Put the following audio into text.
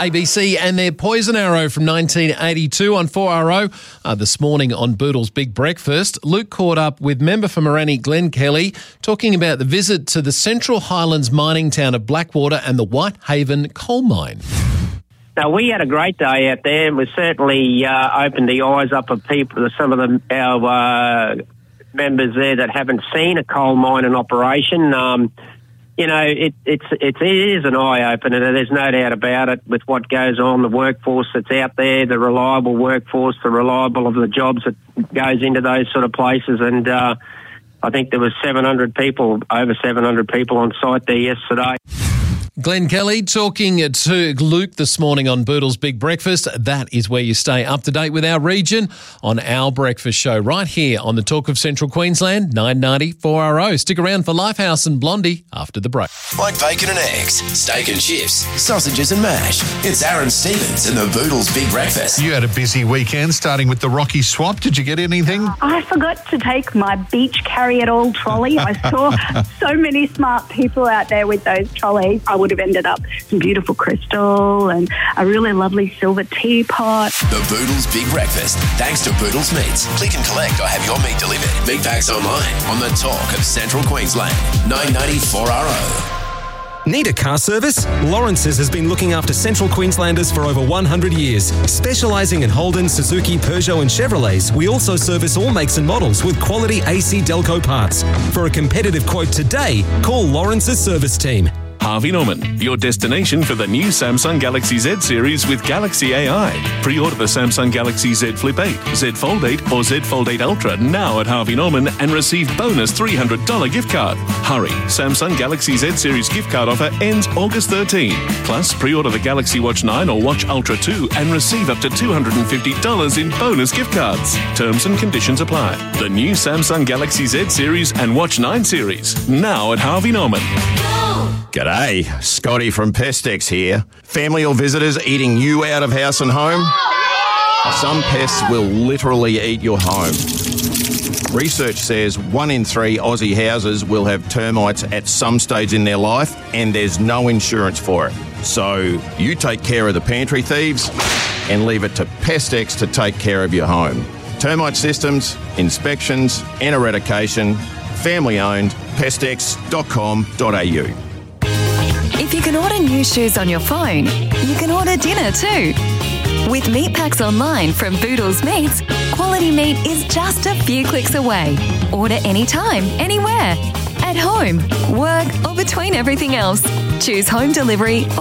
ABC and their Poison Arrow from 1982 on 4RO. This morning on Boodle's Big Breakfast, Luke caught up with member for Morani Glenn Kelly talking about the visit to the Central Highlands mining town of Blackwater and the Whitehaven coal mine. Now, we had a great day out there, and we certainly opened the eyes up of people, some of our members there that haven't seen a coal mine in operation. It is an eye-opener, there's no doubt about it, with what goes on, the workforce that's out there, the reliable workforce, the reliable of the jobs that goes into those sort of places. And I think there was over 700 people on site there yesterday. Glenn Kelly talking to Luke this morning on Boodle's Big Breakfast. That is where you stay up to date with our region on our breakfast show right here on the Talk of Central Queensland, 990 4RO. Stick around for Lifehouse and Blondie after the break. Like bacon and eggs, steak and chips, sausages and mash. It's Aaron Stevens in the Boodle's Big Breakfast. You had a busy weekend starting with the Rocky Swap. Did you get anything? I forgot to take my beach carry-it-all trolley. I saw so many smart people out there with those trolleys. I would have ended up some beautiful crystal and a really lovely silver teapot. The Boodle's Big Breakfast, thanks to Boodle's Meats. Click and collect or have your meat delivered. Big packs online on the Talk of Central Queensland, 990 4RO. Need a car service? Lawrence's has been looking after Central Queenslanders for over 100 years. Specialising in Holden, Suzuki, Peugeot and Chevrolets, we also service all makes and models with quality AC Delco parts. For a competitive quote today, call Lawrence's service team. Harvey Norman, your destination for the new Samsung Galaxy Z series with Galaxy AI. Pre-order the Samsung Galaxy Z Flip 8, Z Fold 8 or Z Fold 8 Ultra now at Harvey Norman and receive bonus $300 gift card. Hurry, Samsung Galaxy Z series gift card offer ends August 13. Plus, pre-order the Galaxy Watch 9 or Watch Ultra 2 and receive up to $250 in bonus gift cards. Terms and conditions apply. The new Samsung Galaxy Z series and Watch 9 series now at Harvey Norman. G'day, Scotty from Pestex here. Family or visitors eating you out of house and home? Some pests will literally eat your home. Research says 1 in 3 Aussie houses will have termites at some stage in their life, and there's no insurance for it. So you take care of the pantry thieves and leave it to Pestex to take care of your home. Termite systems, inspections and eradication. Family owned. Pestex.com.au. If you can order new shoes on your phone, you can order dinner too. With meat packs online from Boodle's Meats, quality meat is just a few clicks away. Order anytime, anywhere, at home, work or between everything else. Choose home delivery